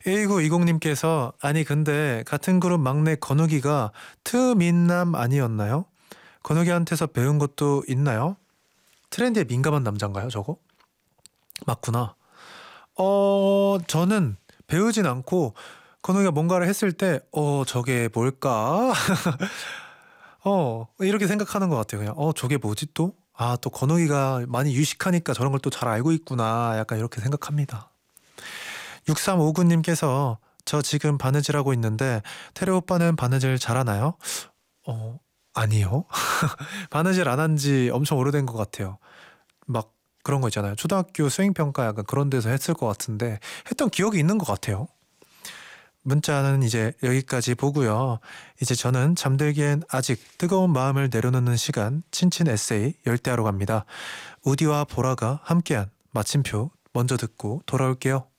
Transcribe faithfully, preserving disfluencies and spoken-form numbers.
일구이공님께서 아니 근데 같은 그룹 막내 건욱이가 트민남 아니었나요? 건욱이한테서 배운 것도 있나요? 트렌드에 민감한 남잔가요 저거? 맞구나. 어 저는 배우진 않고 건욱이가 뭔가를 했을 때 어 저게 뭘까? 어 이렇게 생각하는 것 같아요. 그냥 어 저게 뭐지 또? 아 또 건욱이가 많이 유식하니까 저런 걸 또 잘 알고 있구나. 약간 이렇게 생각합니다. 육삼오구님께서 저 지금 바느질하고 있는데 테레 오빠는 바느질 잘하나요? 어 아니요. 바느질 안 한 지 엄청 오래된 것 같아요. 막 그런 거 있잖아요. 초등학교 수행평가 약간 그런 데서 했을 것 같은데 했던 기억이 있는 것 같아요. 문자는 이제 여기까지 보고요. 이제 저는 잠들기엔 아직 뜨거운 마음을 내려놓는 시간 친친 에세이 열대하러 갑니다. 우디와 보라가 함께한 마침표 먼저 듣고 돌아올게요.